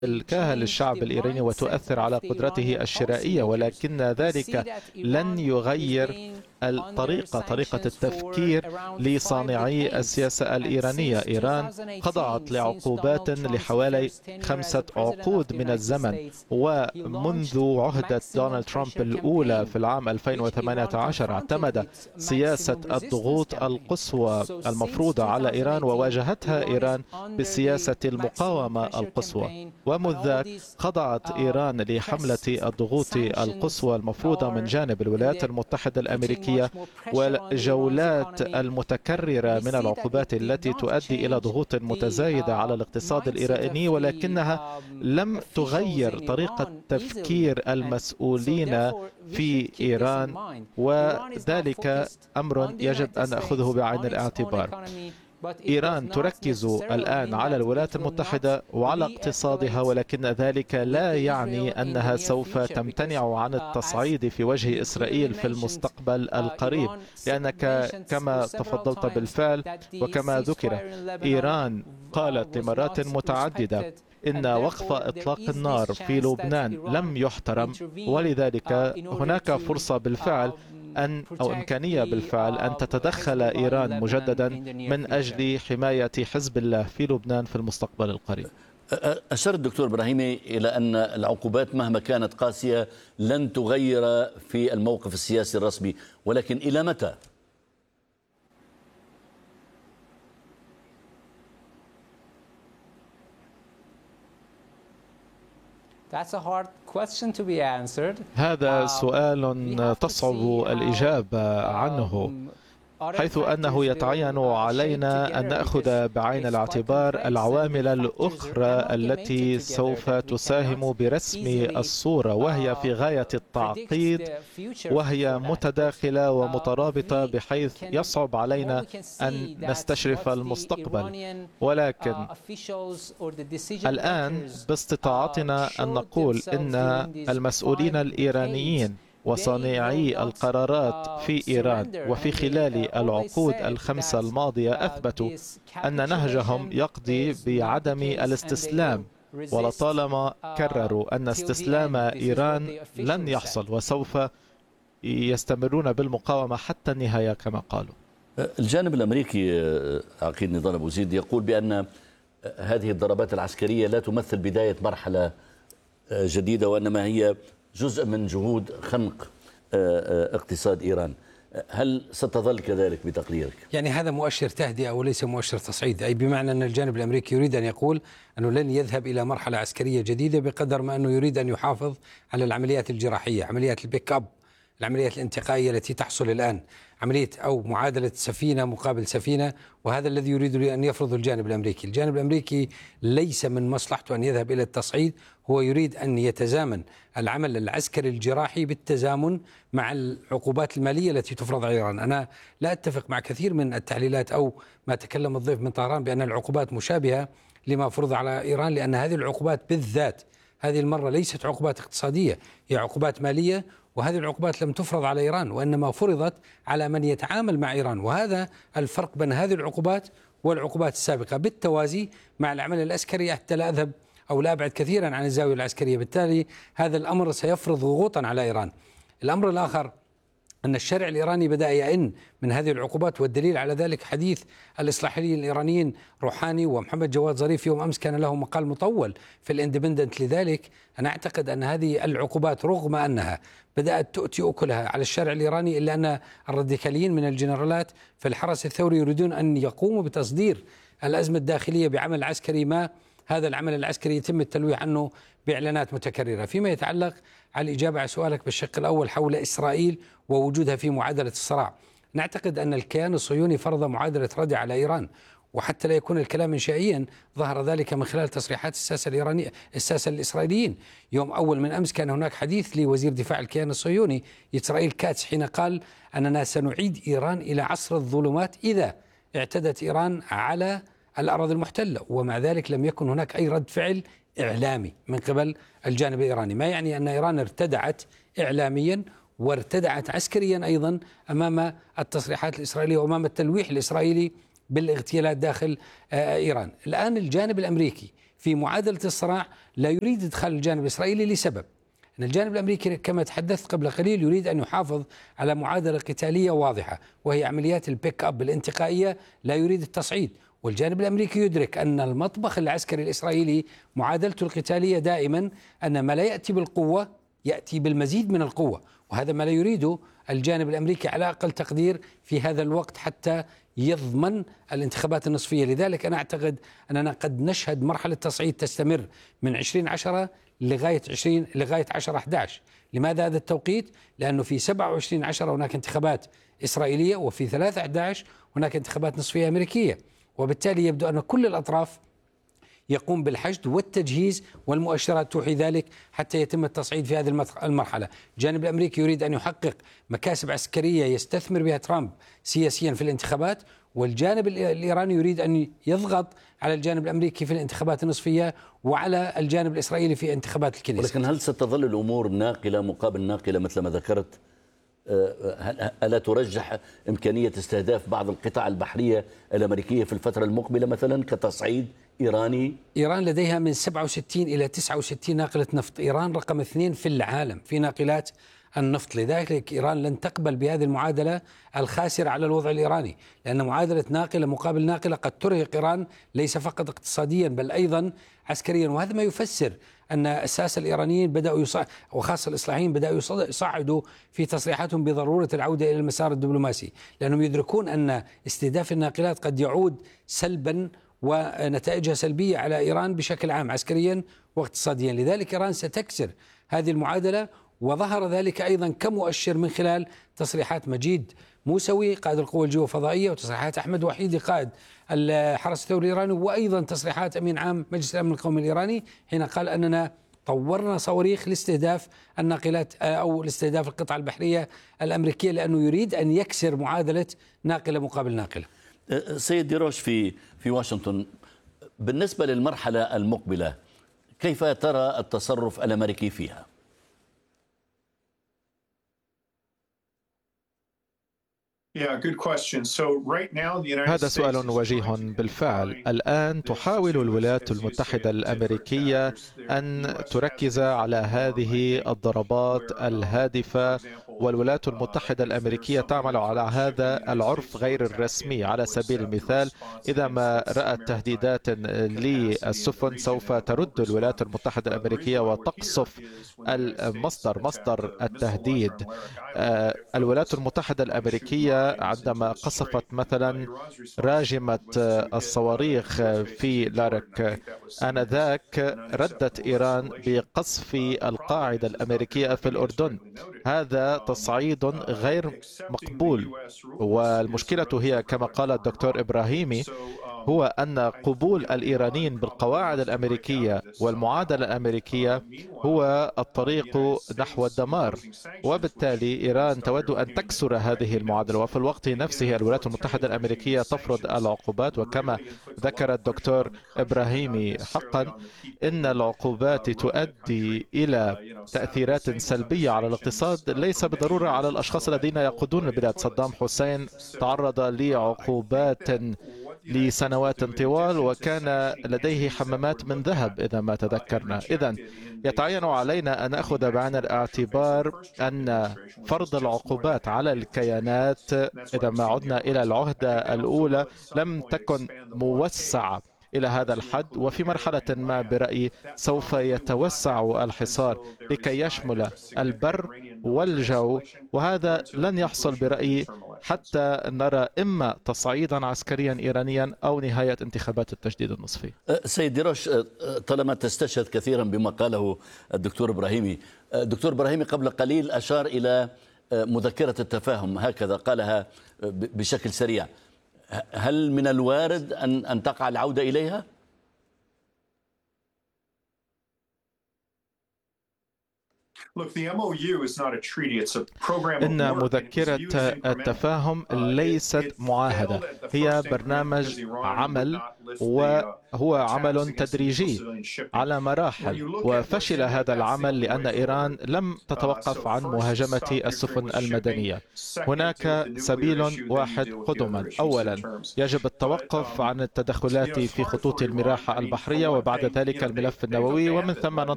الكاهل للشعب الإيراني وتؤثر على قدرته الشرائية، ولكن ذلك لن يغير طريقة التفكير لصانعي السياسة الإيرانية. إيران خضعت لعقوبات لحوالي 5 عقود من الزمن، ومنذ عهدة دونالد ترامب الأولى في العام 2018 اعتمد سياسة الضغوط القصوى المفروضة على إيران، وواجهتها إيران بسياسة المقاومة القصوى. ومذ ذاك خضعت إيران لحملة الضغوط القصوى المفروضة من جانب الولايات المتحدة الأمريكية، والجولات المتكررة من العقوبات التي تؤدي إلى ضغوط متزايدة على الاقتصاد الإيراني، ولكنها لم تغير طريقة تفكير المسؤولين في إيران، وذلك أمر يجب أن نأخذه بعين الاعتبار. إيران تركز الآن على الولايات المتحدة وعلى اقتصادها، ولكن ذلك لا يعني أنها سوف تمتنع عن التصعيد في وجه إسرائيل في المستقبل القريب، لأنك كما تفضلت بالفعل وكما ذكر، إيران قالت لمرات متعددة إن وقف إطلاق النار في لبنان لم يحترم، ولذلك هناك فرصة بالفعل أو إمكانية بالفعل أن تتدخل إيران مجددا من أجل حماية حزب الله في لبنان في المستقبل القريب. أشار الدكتور إبراهيمي إلى أن العقوبات مهما كانت قاسية لن تغير في الموقف السياسي الرسمي، ولكن إلى متى؟ هذا سؤال تصعب الإجابة عنه، حيث أنه يتعين علينا أن نأخذ بعين الاعتبار العوامل الأخرى التي سوف تساهم برسم الصورة، وهي في غاية التعقيد، وهي متداخلة ومترابطة بحيث يصعب علينا أن نستشرف المستقبل. ولكن الآن باستطاعتنا أن نقول إن المسؤولين الإيرانيين وصانعي القرارات في إيران وفي خلال العقود ال5 الماضية أثبتوا أن نهجهم يقضي بعدم الاستسلام، ولطالما كرروا أن استسلام إيران لن يحصل وسوف يستمرون بالمقاومة حتى النهاية كما قالوا. الجانب الأمريكي عقيد نضال أبو زيد يقول بأن هذه الضربات العسكرية لا تمثل بداية مرحلة جديدة، وإنما هي جزء من جهود خنق اقتصاد إيران. هل ستظل كذلك بتقديرك؟ يعني هذا مؤشر تهدئة وليس مؤشر تصعيد، أي بمعنى أن الجانب الأمريكي يريد أن يقول أنه لن يذهب إلى مرحلة عسكرية جديدة بقدر ما أنه يريد أن يحافظ على العمليات الجراحية، عمليات البيك أب، العمليات الانتقائية التي تحصل الآن، عملية أو معادلة سفينة مقابل سفينة، وهذا الذي يريد أن يفرض الجانب الأمريكي. الجانب الأمريكي ليس من مصلحته أن يذهب إلى التصعيد، هو يريد أن يتزامن العمل العسكري الجراحي بالتزامن مع العقوبات المالية التي تفرض على إيران. أنا لا أتفق مع كثير من التحليلات أو ما تكلم الضيف من طهران بأن العقوبات مشابهة لما فرض على إيران، لأن هذه العقوبات بالذات هذه المرة ليست عقوبات اقتصادية، هي عقوبات مالية، وهذه العقوبات لم تفرض على إيران وإنما فرضت على من يتعامل مع إيران، وهذا الفرق بين هذه العقوبات والعقوبات السابقة بالتوازي مع العمل العسكري، حتى لا أذهب أو لا أبعد كثيرا عن الزاوية العسكرية. بالتالي هذا الأمر سيفرض ضغوطا على إيران. الأمر الآخر أن الشارع الإيراني بدأ يئن من هذه العقوبات، والدليل على ذلك حديث الإصلاحيين الإيرانيين روحاني ومحمد جواد ظريف يوم أمس كان له مقال مطول في الاندبندنت. لذلك أنا أعتقد أن هذه العقوبات رغم أنها بدأت تؤتي أكلها على الشارع الإيراني، إلا أن الراديكاليين من الجنرالات في الحرس الثوري يريدون أن يقوموا بتصدير الأزمة الداخلية بعمل عسكري، ما هذا العمل العسكري يتم التلويح عنه بإعلانات متكررة. فيما يتعلق على الإجابة على سؤالك بالشق الأول حول إسرائيل ووجودها في معادلة الصراع، نعتقد أن الكيان الصهيوني فرض معادلة ردع على إيران، وحتى لا يكون الكلام إنشائيا ظهر ذلك من خلال تصريحات الساسة الإسرائيليين. يوم أول من أمس كان هناك حديث لوزير دفاع الكيان الصهيوني إسرائيل كاتس حين قال أننا سنعيد إيران إلى عصر الظلمات إذا اعتدت إيران على الأراضي المحتلة، ومع ذلك لم يكن هناك أي رد فعل إعلامي من قبل الجانب الإيراني، ما يعني أن إيران ارتدعت إعلاميا وارتدعت عسكريا أيضا أمام التصريحات الإسرائيلية وأمام التلويح الإسرائيلي بالاغتيالات داخل إيران. الآن الجانب الأمريكي في معادلة الصراع لا يريد إدخال الجانب الإسرائيلي لسبب أن الجانب الأمريكي كما تحدثت قبل قليل يريد أن يحافظ على معادلة قتالية واضحة، وهي عمليات البيك أب الانتقائية، لا يريد التصعيد. والجانب الأمريكي يدرك أن المطبخ العسكري الإسرائيلي معادلته القتالية دائما أن ما لا يأتي بالقوة يأتي بالمزيد من القوة، وهذا ما لا يريده الجانب الأمريكي على أقل تقدير في هذا الوقت حتى يضمن الانتخابات النصفية. لذلك أنا أعتقد أننا قد نشهد مرحلة تصعيد تستمر من 2010 لغاية 10/11. لماذا هذا التوقيت؟ لأنه في 27/10 هناك انتخابات إسرائيلية، وفي 3/11 هناك انتخابات نصفية أمريكية، وبالتالي يبدو أن كل الأطراف يقوم بالحشد والتجهيز، والمؤشرات توحي ذلك حتى يتم التصعيد في هذه المرحلة. الجانب الأمريكي يريد أن يحقق مكاسب عسكرية يستثمر بها ترامب سياسيا في الانتخابات، والجانب الإيراني يريد أن يضغط على الجانب الأمريكي في الانتخابات النصفية وعلى الجانب الإسرائيلي في انتخابات الكنيسة. ولكن هل ستظل الأمور ناقلة مقابل ناقلة مثل ما ذكرت؟ ألا ترجح إمكانية استهداف بعض القطع البحرية الأمريكية في الفترة المقبلة مثلا كتصعيد إيراني؟ إيران لديها من 67 إلى 69 ناقلة نفط. إيران رقم 2 في العالم في ناقلات النفط، لذلك إيران لن تقبل بهذه المعادلة الخاسرة على الوضع الإيراني، لأن معادلة ناقلة مقابل ناقلة قد ترهق إيران ليس فقط اقتصاديا بل أيضا عسكريا. وهذا ما يفسر أن الساسة الإيرانيين بدأوا وخاصة الإصلاحيين بدأوا يصعدوا في تصريحاتهم بضرورة العودة إلى المسار الدبلوماسي، لأنهم يدركون أن استهداف الناقلات قد يعود سلبا ونتائجها سلبية على إيران بشكل عام عسكريا واقتصاديا. لذلك إيران ستكسر هذه المعادلة، وظهر ذلك أيضا كمؤشر من خلال تصريحات مجيد موسوي قائد القوى الجوفضائية، وتصريحات أحمد وحيدي قائد الحرس الثوري الإيراني، وأيضا تصريحات أمين عام مجلس الأمن القومي الإيراني حين قال أننا طورنا صواريخ لاستهداف الناقلات أو لاستهداف القطع البحرية الأمريكية، لأنه يريد أن يكسر معادلة ناقلة مقابل ناقلة. سيد ديروش في واشنطن، بالنسبة للمرحلة المقبلة كيف ترى التصرف الأمريكي فيها؟ هذا سؤال وجيه بالفعل. الآن تحاول الولايات المتحدة الأمريكية أن تركز على هذه الضربات الهادفة، والولايات المتحدة الأمريكية تعمل على هذا العرف غير الرسمي. على سبيل المثال، إذا ما رأت تهديدات للسفن سوف ترد الولايات المتحدة الأمريكية وتقصف مصدر التهديد. الولايات المتحدة الأمريكية عندما قصفت مثلا راجمة الصواريخ في لارك آنذاك، ردت إيران بقصف القاعدة الأمريكية في الأردن. هذا تصعيد غير مقبول، والمشكلة هي كما قال الدكتور إبراهيمي هو أن قبول الإيرانيين بالقواعد الأمريكية والمعادلة الأمريكية هو الطريق نحو الدمار، وبالتالي إيران تود أن تكسر هذه المعادلة. وفي الوقت نفسه الولايات المتحدة الأمريكية تفرض العقوبات، وكما ذكر الدكتور إبراهيمي حقا إن العقوبات تؤدي إلى تأثيرات سلبية على الاقتصاد، ليس بالضرورة على الأشخاص الذين يقودون البلاد. صدام حسين تعرض لعقوبات لسنوات طوال وكان لديه حمامات من ذهب إذا ما تذكرنا. إذن يتعين علينا أن نأخذ بعين الاعتبار أن فرض العقوبات على الكيانات إذا ما عدنا إلى العهدة الأولى لم تكن موسعة إلى هذا الحد، وفي مرحلة ما برأيي سوف يتوسع الحصار لكي يشمل البر والجو، وهذا لن يحصل برأيي حتى نرى إما تصعيدا عسكريا إيرانيا أو نهاية انتخابات التجديد النصفي. سيد ديروش، طالما تستشهد كثيرا بما قاله الدكتور إبراهيمي، الدكتور إبراهيمي قبل قليل أشار إلى مذكرة التفاهم، هكذا قالها بشكل سريع. هل من الوارد أن تقع العودة إليها؟ إن مذكرة التفاهم ليست معاهدة، هي برنامج عمل، وهو عمل تدريجي على مراحل. وفشل هذا العمل لأن إيران لم تتوقف عن مهاجمة السفن المدنية. هناك سبيل واحد قدما: أولا، يجب التوقف عن التدخلات في خطوط الملاحة البحرية، وبعد ذلك الملف النووي، ومن ثم